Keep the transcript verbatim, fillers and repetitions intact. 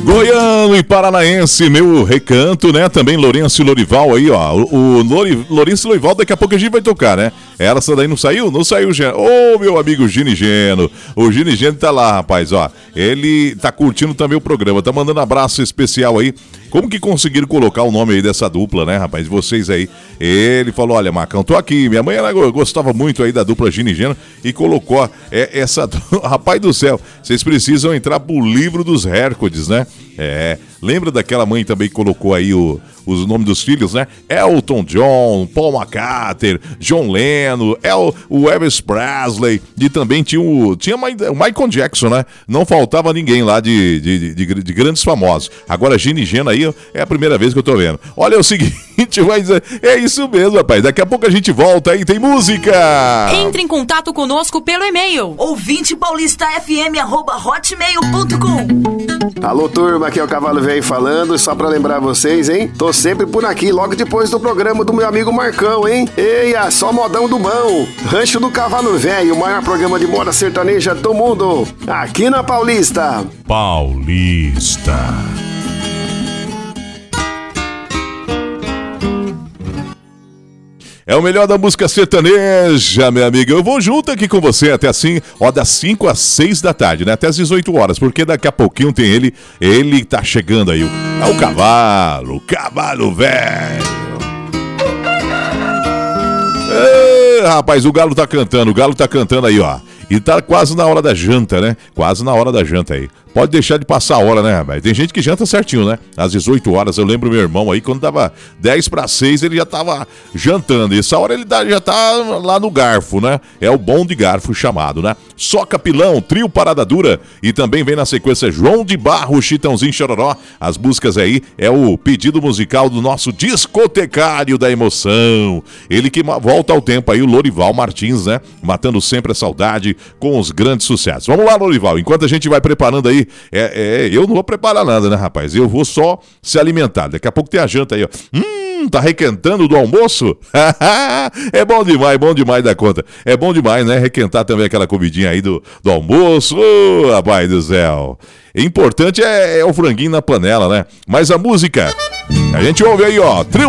Goiano e paranaense, meu recanto, né? Também Lourenço e Lorival aí, ó. O, o Lori, Lourenço e Lorival, daqui a pouco a gente vai tocar, né? Essa daí não saiu? Não saiu, Geno. Ô, meu amigo Gini Geno. O Gini Geno tá lá, rapaz, ó. Ele tá curtindo também o programa, tá mandando abraço especial aí. Como que conseguiram colocar o nome aí dessa dupla, né, rapaz? Vocês aí. Ele falou, olha, Marcão, tô aqui. Minha mãe, ela gostava muito aí da dupla Gini Geno e colocou é, essa... Rapaz do céu, vocês precisam entrar pro livro dos recordes, né? É, lembra daquela mãe também que colocou aí o, os nomes dos filhos, né? Elton John, Paul McCartney, John Lennon, El, o Elvis Presley e também tinha o, tinha o Michael Jackson, né? Não faltava ninguém lá de, de, de, de, de grandes famosos. Agora Gini Geno aí é a primeira vez que eu tô vendo. Olha, é o seguinte, mas é, é isso mesmo, rapaz. Daqui a pouco a gente volta aí, tem música! Entre em contato conosco pelo e-mail ouvinte paulista f m arroba hotmail ponto com. Alô, turma, aqui é o Cavalo Velho falando, só pra lembrar vocês, hein? Tô sempre por aqui, logo depois do programa do meu amigo Marcão, hein? Eia, só modão do bom. Rancho do Cavalo Velho, o maior programa de moda sertaneja do mundo. Aqui na Paulista. Paulista. É o melhor da música sertaneja, meu amigo. Eu vou junto aqui com você até assim, ó, das cinco às seis da tarde, né? Até às dezoito horas, porque daqui a pouquinho tem ele, ele tá chegando aí. É o cavalo, o cavalo velho. Ei, rapaz, o galo tá cantando, o galo tá cantando aí, ó. E tá quase na hora da janta, né? Quase na hora da janta aí. Pode deixar de passar a hora, né, rapaz? Tem gente que janta certinho, né? Às dezoito horas, eu lembro meu irmão aí, quando dava dez para seis, ele já tava jantando. E essa hora ele já tá lá no garfo, né? É o bom de garfo chamado, né? Só Capilão, Trio Parada Dura. E também vem na sequência João de Barro, Chitãozinho Chororó. As músicas aí é o pedido musical do nosso discotecário da emoção. Ele que volta ao tempo aí, o Lorival Martins, né? Matando sempre a saudade com os grandes sucessos. Vamos lá, Lorival, enquanto a gente vai preparando aí, é, é, eu não vou preparar nada, né, rapaz? Eu vou só se alimentar. Daqui a pouco tem a janta aí, ó. Hum, tá requentando do almoço? É bom demais, bom demais da conta. É bom demais, né? Requentar também aquela comidinha aí do, do almoço. Ô, oh, rapaz do céu. Importante é, é o franguinho na panela, né? Mas a música, a gente ouve aí, ó. Trio